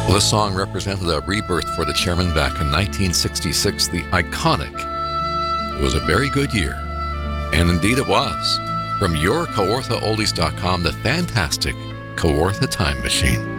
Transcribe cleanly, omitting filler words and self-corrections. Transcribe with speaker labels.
Speaker 1: Well, this song represented a rebirth for the chairman back in 1966, the iconic. It was a very good year, and indeed it was. From your KawarthaOldies.com, the fantastic Kawartha Time Machine.